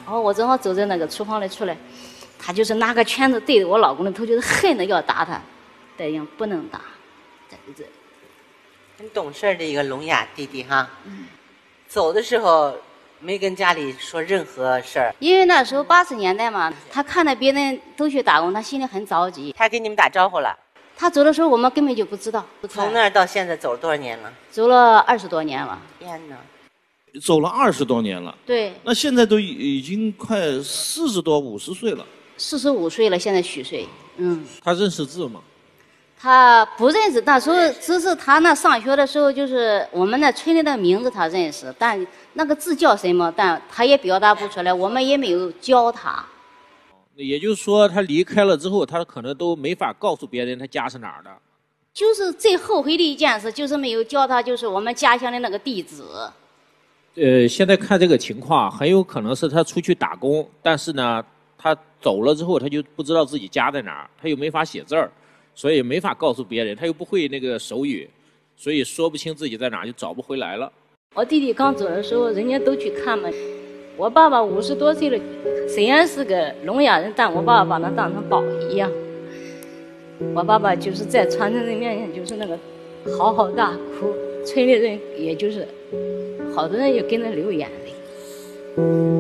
然后我正好走在那个厨房里出来，他就是拿个拳头对着我老公的头，就是恨的要打他，但也不能打，在这。 很懂事的一个聋哑弟弟哈。走的时候没跟家里说任何事儿， 因为那时候80年代嘛，他看到别人都去打工，他心里很着急。 他给你们打招呼了？ 他走的时候我们根本就不知道。 从那儿到现在走了多少年了？ 走了20多年了。 天哪！ 走了20多年了。 对。 那现在都已经快40多50岁了。 45岁了，现在虚岁。 他认识字吗？ 他不认识，那时候只是他那上学的时候，就是我们那村里的名字他认识，但那个字叫什么，但他也表达不出来，我们也没有教他。 也就是说，他离开了之后，他可能都没法告诉别人他家是哪儿的。 就是最后悔的一件事，就是没有教他，就是我们家乡的那个地址。 现在看这个情况，很有可能是他出去打工，但是呢，他走了之后，他就不知道自己家在哪儿，他又没法写字儿。所以没法告诉别人，他又不会那个手语，所以说不清自己在哪，就找不回来了。 我弟弟刚走的时候，人家都去看嘛。我爸爸50多岁了，虽然是个聋哑人，但我爸爸把他当成宝一样。我爸爸就是在传承人面前就是那个嚎嚎大哭，村里人也就是好多人也跟着流眼泪。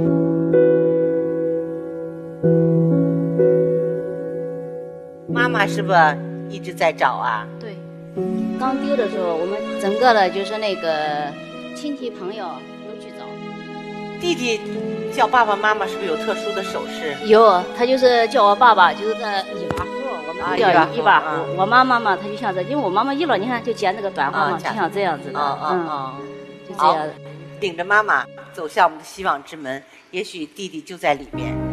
妈妈是不是一直在找啊？ 对，刚丢的时候，我们整个的就是那个亲戚朋友都去找。 弟弟叫爸爸妈妈是不是有特殊的手势？ 有，他就是叫我爸爸，就是这一把胡，我们叫一把胡。我妈妈嘛，他就像这，因为我妈妈一老，你看就剪这个短发嘛，就像这样子的，就这样。 领着妈妈走向我们的希望之门，也许弟弟就在里面。